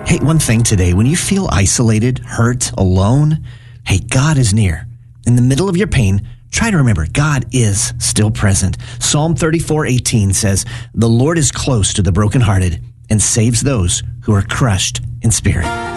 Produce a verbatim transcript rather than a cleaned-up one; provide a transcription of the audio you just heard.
Hey, one thing today, when you feel isolated, hurt, alone, hey, God is near. In the middle of your pain, try to remember God is still present. Psalm thirty-four eighteen says, "The Lord is close to the brokenhearted and saves those who are crushed in spirit."